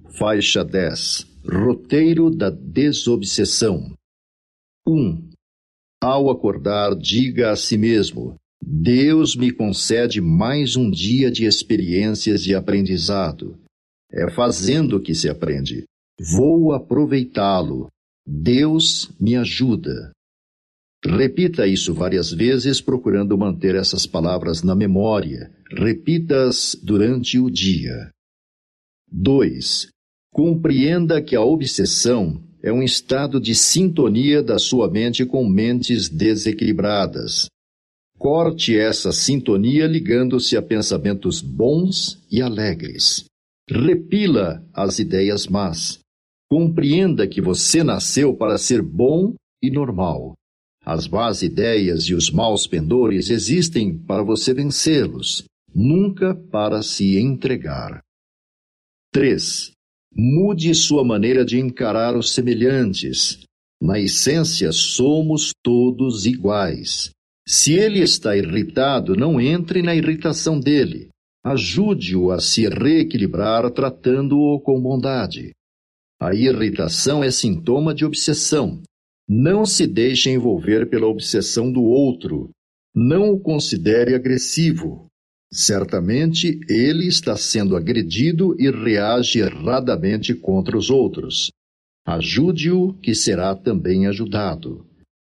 Faixa 10. Roteiro da desobsessão. 1. Ao acordar, diga a si mesmo: Deus me concede mais um dia de experiências e aprendizado. É fazendo que se aprende. Vou aproveitá-lo. Deus me ajuda. Repita isso várias vezes, procurando manter essas palavras na memória. Repita-as durante o dia. 2. Compreenda que a obsessão é um estado de sintonia da sua mente com mentes desequilibradas. Corte essa sintonia ligando-se a pensamentos bons e alegres. Repila as ideias más. Compreenda que você nasceu para ser bom e normal. As más ideias e os maus pendores existem para você vencê-los, nunca para se entregar. 3. Mude sua maneira de encarar os semelhantes. Na essência, somos todos iguais. Se ele está irritado, não entre na irritação dele. Ajude-o a se reequilibrar tratando-o com bondade. A irritação é sintoma de obsessão. Não se deixe envolver pela obsessão do outro. Não o considere agressivo. Certamente, ele está sendo agredido e reage erradamente contra os outros. Ajude-o, que será também ajudado.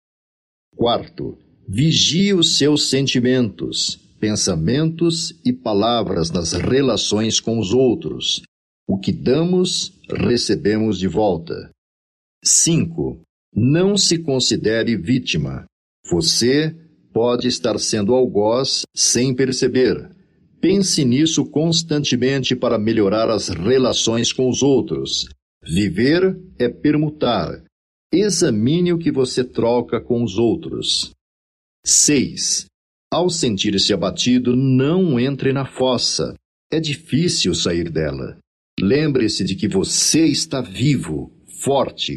4. Vigie os seus sentimentos, pensamentos e palavras nas relações com os outros. O que damos, recebemos de volta. 5. Não se considere vítima. Você pode estar sendo algoz sem perceber. Pense nisso constantemente para melhorar as relações com os outros. Viver é permutar. Examine o que você troca com os outros. 6. Ao sentir-se abatido, não entre na fossa. É difícil sair dela. Lembre-se de que você está vivo, forte,